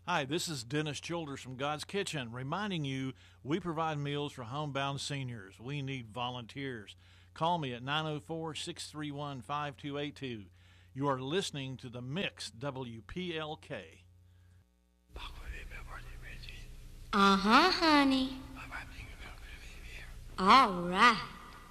Hi, this is Dennis Childers from God's Kitchen, reminding you we provide meals for homebound seniors. We need volunteers. Call me at 904 631 5282. You are listening to The Mix, WPLK. Uh huh, honey. All right.